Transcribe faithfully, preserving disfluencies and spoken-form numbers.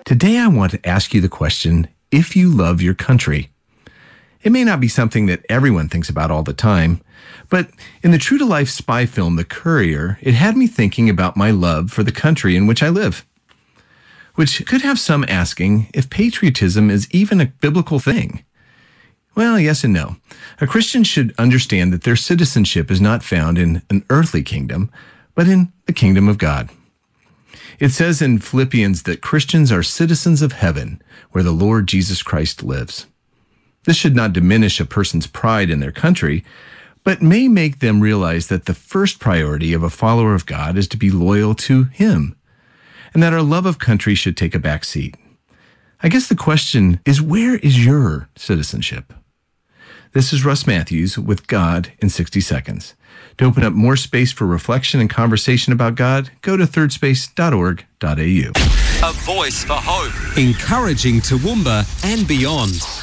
Today I want to ask you the question, if you love your country. It may not be something that everyone thinks about all the time, but in the true-to-life spy film, The Courier, it had me thinking about my love for the country in which I live, which could have some asking if patriotism is even a biblical thing. Well, yes and no. A Christian should understand that their citizenship is not found in an earthly kingdom, but in the kingdom of God. It says in Philippians that Christians are citizens of heaven, where the Lord Jesus Christ lives. This should not diminish a person's pride in their country, but may make them realize that the first priority of a follower of God is to be loyal to Him, and that our love of country should take a back seat. I guess the question is, where is your citizenship? This is Russ Matthews with God in sixty seconds. To open up more space for reflection and conversation about God, go to third space dot org dot a u. A voice for hope. Encouraging Toowoomba and beyond.